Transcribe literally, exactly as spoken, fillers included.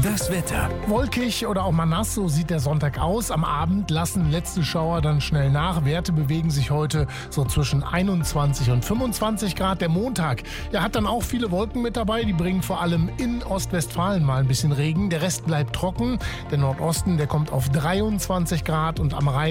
Das Wetter. Wolkig oder auch mal nass, so sieht der Sonntag aus. Am Abend lassen letzte Schauer dann schnell nach. Werte bewegen sich heute so zwischen einundzwanzig und fünfundzwanzig Grad. Der Montag, ja, hat dann auch viele Wolken mit dabei. Die bringen vor allem in Ostwestfalen mal ein bisschen Regen. Der Rest bleibt trocken. Der Nordosten, der kommt auf dreiundzwanzig Grad und am Rhein